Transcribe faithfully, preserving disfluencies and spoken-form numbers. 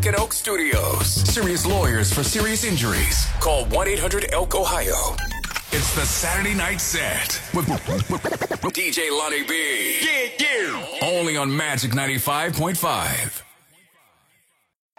at Elk Studios. Serious lawyers for serious injuries. Call one eight hundred elk ohio. It's the Saturday Night Set with D J Lonnie B. Yeah, yeah. Only on Magic ninety-five point five.